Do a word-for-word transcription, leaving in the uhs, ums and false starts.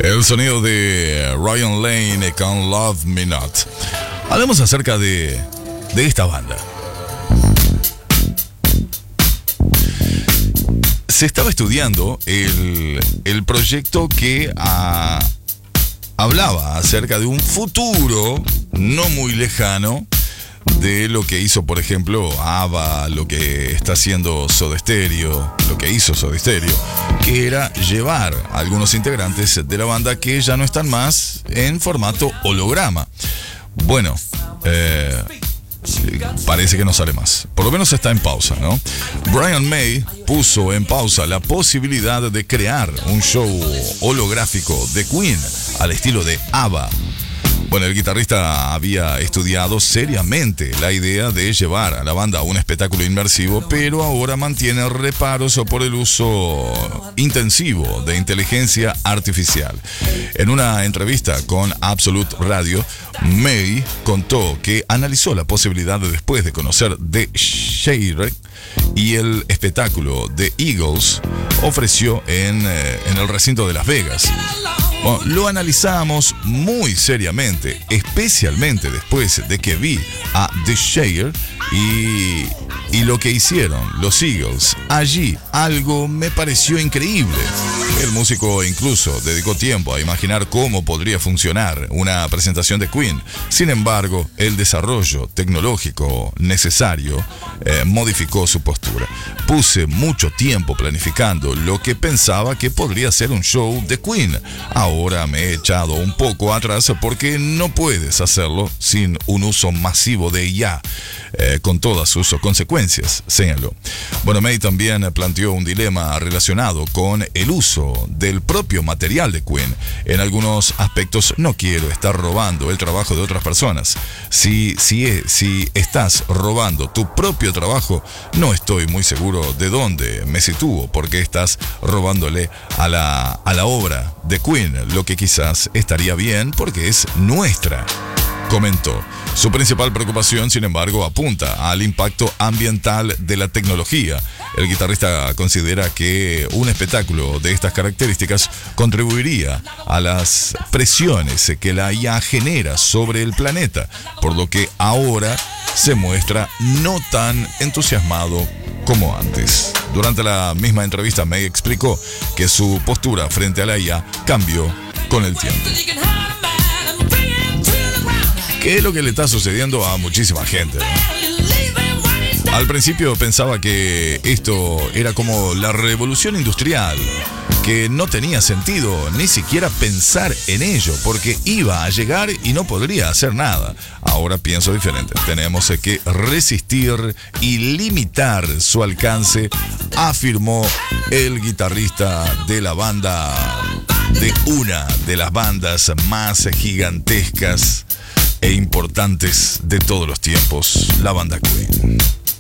El sonido de Ryan Lane con Love Me Not. Hablemos acerca de, de esta banda. Se estaba estudiando el, el proyecto que a, hablaba acerca de un futuro no muy lejano de lo que hizo, por ejemplo, ABBA, lo que está haciendo Soda Stereo, lo que hizo Soda Stereo, que era llevar a algunos integrantes de la banda que ya no están más en formato holograma. Bueno, eh, parece que no sale más. Por lo menos está en pausa, ¿no? Brian May puso en pausa la posibilidad de crear un show holográfico de Queen al estilo de ABBA. Bueno, el guitarrista había estudiado seriamente la idea de llevar a la banda a un espectáculo inmersivo, pero ahora mantiene reparos por el uso intensivo de inteligencia artificial. En una entrevista con Absolute Radio, May contó que analizó la posibilidad de, después de conocer The Shire y el espectáculo de Eagles ofreció en, eh, en el recinto de Las Vegas. Bueno, lo analizamos muy seriamente, especialmente después de que vi a The Shire y, y lo que hicieron los Eagles. Allí algo me pareció increíble. El músico incluso dedicó tiempo a imaginar cómo podría funcionar una presentación de Queen. Sin embargo, el desarrollo tecnológico necesario eh, modificó su postura. Puse mucho tiempo planificando lo que pensaba que podría ser un show de Queen. Ahora me he echado un poco atrás porque no puedes hacerlo sin un uso masivo de I A, eh, con todas sus consecuencias, señaló. Bueno, May también planteó un dilema relacionado con el uso del propio material de Queen. En algunos aspectos no quiero estar robando el trabajo de otras personas. Si, si, si estás robando tu propio trabajo, no estoy muy seguro de dónde me sitúo, porque estás robándole a la, a la obra de Queen, lo que quizás estaría bien porque es nuestra, comentó. Su principal preocupación, sin embargo, apunta al impacto ambiental de la tecnología. El guitarrista considera que un espectáculo de estas características contribuiría a las presiones que la I A genera sobre el planeta, por lo que ahora se muestra no tan entusiasmado como antes. Durante la misma entrevista, May explicó que su postura frente a la I A cambió con el tiempo. ¿Qué es lo que le está sucediendo a muchísima gente, ¿no? Al principio pensaba que esto era como la revolución industrial, que no tenía sentido ni siquiera pensar en ello, porque iba a llegar y no podría hacer nada. Ahora pienso diferente. Tenemos que resistir y limitar su alcance, afirmó el guitarrista de la banda, de una de las bandas más gigantescas e importantes de todos los tiempos, la banda Queen.